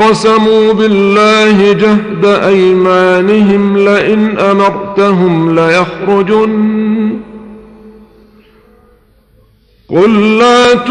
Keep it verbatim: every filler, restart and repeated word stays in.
وأقسموا بالله جهد أيمانهم لئن أمرتهم ليخرجن قل لا